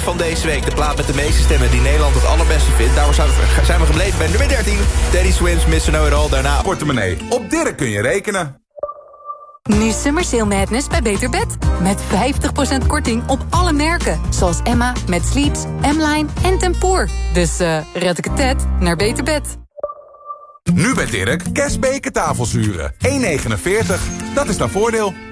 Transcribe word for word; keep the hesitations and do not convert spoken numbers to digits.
van deze week. De plaat met de meeste stemmen die Nederland het allerbeste vindt. Daarvoor zijn we gebleven bij nummer dertien. Teddy Swims, mister Know It All. Daarna portemonnee. Op Dirk kun je rekenen. Nu Summer Sale Madness bij Beter Bed. Met vijftig procent korting op alle merken. Zoals Emma, Met Sleeps, M-Line en Tempoor. Dus uh, red ik het net naar Beter Bed. Nu bij Dirk, kerstbeken tafelzuren. één negenenveertig. Dat is naar voordeel.